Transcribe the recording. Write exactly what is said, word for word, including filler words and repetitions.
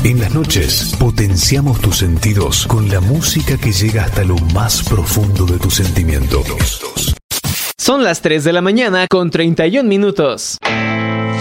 En las noches potenciamos tus sentidos con la música que llega hasta lo más profundo de tus sentimientos. Son las tres de la mañana con treinta y un minutos.